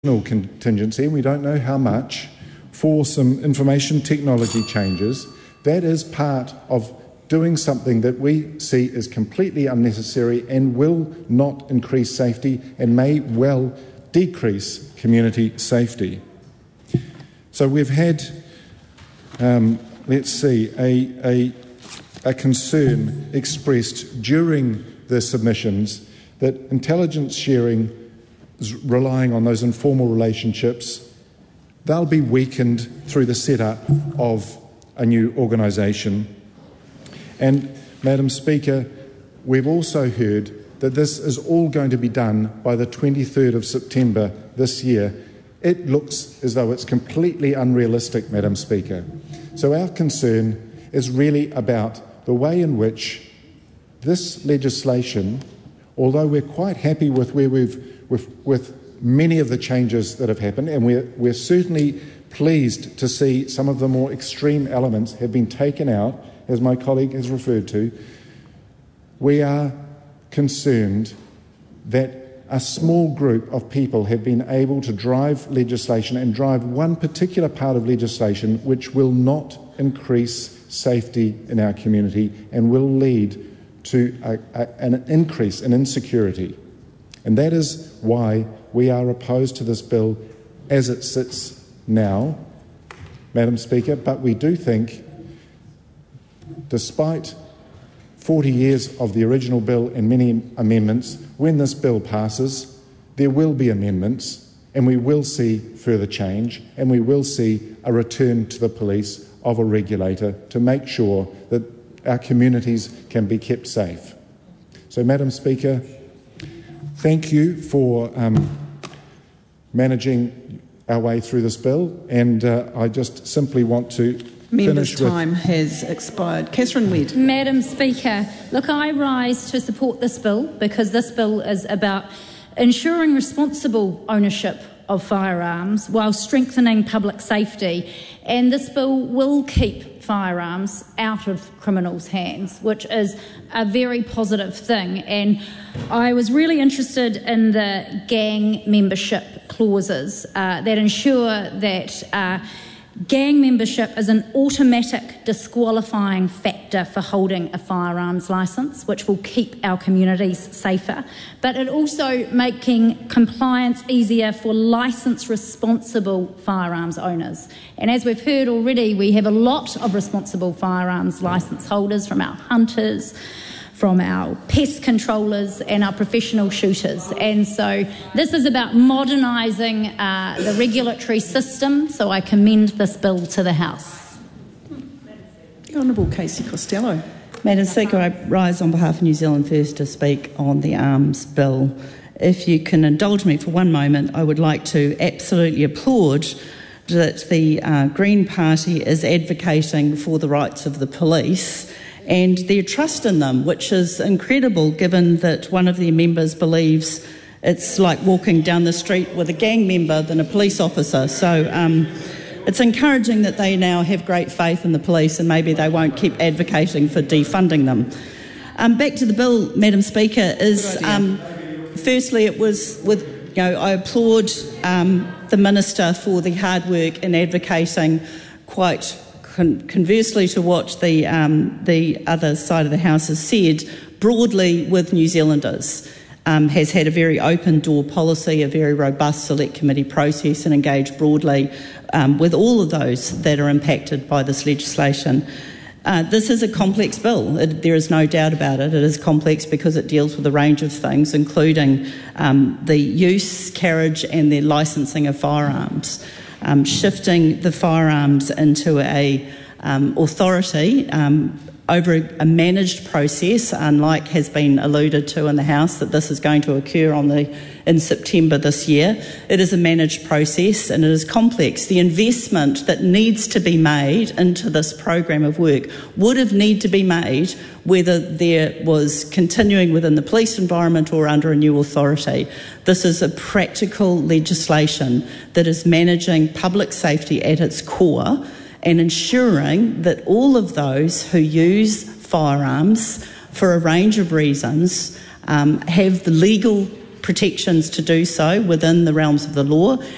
contingency, and we don't know how much, for some information technology changes. That is part of doing something that we see as completely unnecessary and will not increase safety and may well decrease community safety. So we've had, a concern expressed during the submissions that intelligence sharing is relying on those informal relationships. They'll be weakened through the setup of a new organisation. And, Madam Speaker, we've also heard that this is all going to be done by the 23rd of September this year. It looks as though it's completely unrealistic, Madam Speaker. So our concern is really about the way in which this legislation, although we're quite happy with where with many of the changes that have happened, and we're certainly pleased to see some of the more extreme elements have been taken out, as my colleague has referred to, we are concerned that a small group of people have been able to drive legislation and drive one particular part of legislation which will not increase safety in our community and will lead to an increase in insecurity. And that is why we are opposed to this bill as it sits now, Madam Speaker, but we do think, despite 40 years of the original bill and many amendments, when this bill passes, there will be amendments and we will see further change and we will see a return to the police of a regulator to make sure that our communities can be kept safe. So, Madam Speaker, thank you for managing our way through this bill, and I just simply want to Members' time has expired. Catherine Wedd. Madam Speaker, look, I rise to support this bill because this bill is about ensuring responsible ownership of firearms while strengthening public safety, and this bill will keep firearms out of criminals' hands, which is a very positive thing. And I was really interested in the gang membership clauses that ensure that gang membership is an automatic disqualifying factor for holding a firearms licence, which will keep our communities safer, but it also making compliance easier for licence responsible firearms owners. And as we've heard already, we have a lot of responsible firearms licence holders, from our hunters, from our pest controllers and our professional shooters. And so this is about modernising the regulatory system, so I commend this bill to the House. The Honourable Casey Costello. Madam Speaker, I rise on behalf of New Zealand First to speak on the arms bill. If you can indulge me for one moment, I would like to absolutely applaud that the Green Party is advocating for the rights of the police and their trust in them, which is incredible given that one of their members believes it's like walking down the street with a gang member than a police officer. So it's encouraging that they now have great faith in the police, and maybe they won't keep advocating for defunding them. Back to the bill, Madam Speaker, is firstly it was with, I applaud the Minister for the hard work in advocating quite conversely to what the other side of the House has said, broadly with New Zealanders, has had a very open door policy, a very robust select committee process, and engaged broadly with all of those that are impacted by this legislation. This is a complex bill. There is no doubt about it. It is complex because it deals with a range of things, including the use, carriage and the licensing of firearms. Shifting the firearms into a authority over a managed process, unlike has been alluded to in the House that this is going to occur in September this year. It is a managed process and it is complex. The investment that needs to be made into this program of work would have need to be made whether there was continuing within the police environment or under a new authority. This is a practical legislation that is managing public safety at its core and ensuring that all of those who use firearms for a range of reasons have the legal protections to do so within the realms of the law,